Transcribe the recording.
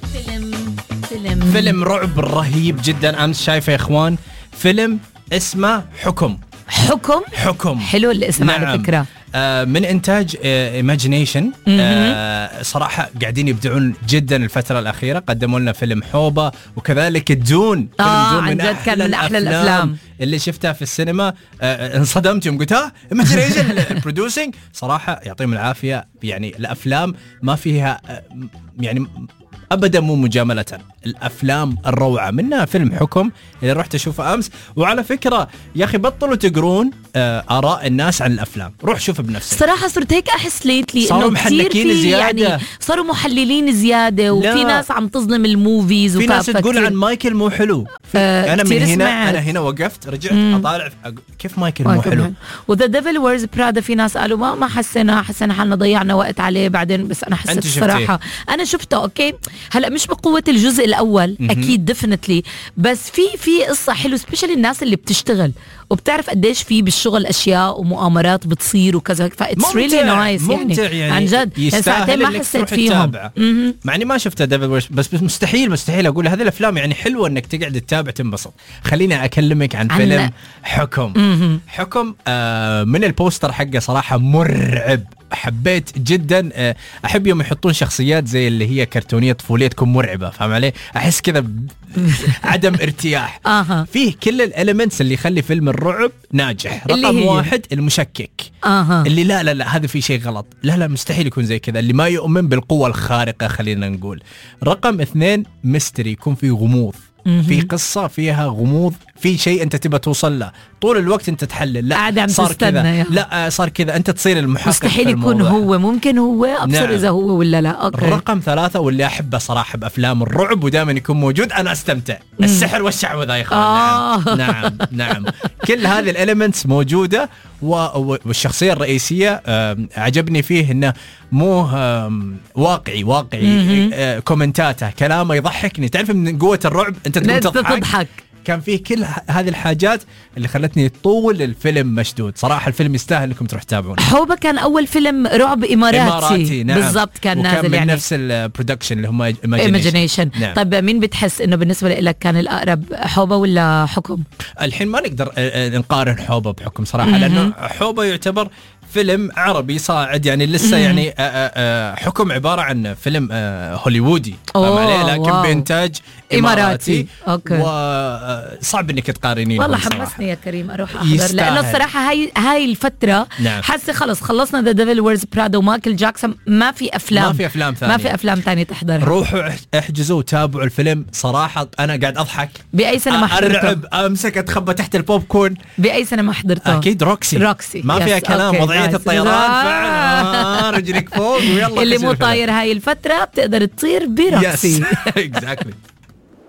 فيلم رعب رهيب جدا أمس شايفه يا إخوان. فيلم اسمه حكم. حلو الاسم. نعم. على فكرة من إنتاج Imagination. صراحة قاعدين يبدعون جدا الفترة الأخيرة. قدموا لنا فيلم حوبة وكذلك الدون. عن جد كان من أحلى الأفلام اللي شفتها في السينما. انصدمت يوم قلت Imagination البرودوسينج. صراحة يعطيهم العافية. يعني الأفلام ما فيها يعني أبدا مو مجاملة. الأفلام الروعة منها فيلم حكم اللي رحت أشوفه أمس. وعلى فكرة يا أخي بطلوا تقرون آراء الناس عن الأفلام، روح شوف بنفسك. صراحة صرت هيك أحس ليتلي صاروا محلكين زيادة، يعني صاروا محللين زيادة. وفي ناس عم تظلم الموفيز، في ناس تقول عن مايكل مو حلو. أنا من هنا، أنا هنا وقفت رجعت أطالع كيف مايكل مو حلو. وذا ديفل ويرز برادا في ناس قالوا ما حسنا حالنا ضيعنا وقت عليه بعدين. بس أنا حسيت الصراحة أنا شفته أوكي. هلأ مش بقوة الجزء الأول أكيد ديفنتلي، بس في قصة حلو سبيشال الناس اللي بتشتغل وبتعرف قديش في بالشغل أشياء ومؤامرات بتصير وكذا. فإتس ريلي نايس يعني عن جد. ساعتين ما حسيت فيهم. مع إني ما شفت ديفل بس مستحيل أقول هذه الأفلام يعني حلوة إنك تقعد تتابع تنبسط. خليني أكلمك عن فيلم حكم. حكم من البوستر حقه صراحة مرعب. حبيت جدا. أحب يوم يحطون شخصيات زي اللي هي كرتونية طفوليتكم مرعبة، فاهم علي؟ أحس كذا عدم ارتياح. فيه كل الاليمنتس اللي يخلي فيلم الرعب ناجح. رقم واحد المشكك. اللي لا هذا في شيء غلط. لا مستحيل يكون زي كذا. اللي ما يؤمن بالقوة الخارقة خلينا نقول. رقم 2 ميستري، يكون فيه غموض. في قصة فيها غموض، في شيء أنت تبى توصل له طول الوقت أنت تحلل. لا صار كذا، لا صار كذا، أنت تصير المحقق. مستحيل يكون هو، ممكن هو أبصر. نعم. إذا هو ولا لا. أوكي. رقم 3 واللي أحبه صراحة بأفلام الرعب ودائما يكون موجود أنا أستمتع. السحر والشعوذة يا إخوان. نعم كل هذه الإليمنتس موجودة. والشخصية الرئيسية عجبني فيه إنه مو واقعي. كومنتاته كلامه يضحكني. تعرف من قوة الرعب أنت تقوم تضحك. كان فيه كل هذه الحاجات اللي خلتني طول الفيلم مشدود. صراحة الفيلم يستاهل انكم تروح تتابعونه. حوبة كان اول فيلم رعب اماراتي. نعم. بالضبط كان نازل من يعني نفس البرودكشن اللي هم Imagination. نعم. طيب مين بتحس انه بالنسبة لك كان الأقرب، حوبة ولا حكم؟ الحين ما نقدر نقارن حوبة بحكم صراحة. لأنه حوبة يعتبر فيلم عربي صاعد يعني لسه. يعني حكم عبارة عن فيلم هوليوودي لكن بإنتاج إماراتي. وصعب إنك تقارنين. والله حمسني يا كريم أروح أحضر. لأنه الصراحة هاي الفترة نعم. حاسة خلص خلصنا The Devil Wears Prada ومايكل جاكسون. ما في أفلام ثانية تحضرها. روحوا احجزوا وتابعوا الفيلم. صراحة أنا قاعد أضحك. بأي سنة ما حضرته؟ أرعب، أمسك أتخبى تحت البوب كورن. بأي سنة ما حضرته؟ أكيد روكسي. ما فيها كلام. وضعية الطيران فعلا رجلك فوق ويلا. اللي مو طاير هاي الفترة بتقدر تطير بروكسي. Exactly.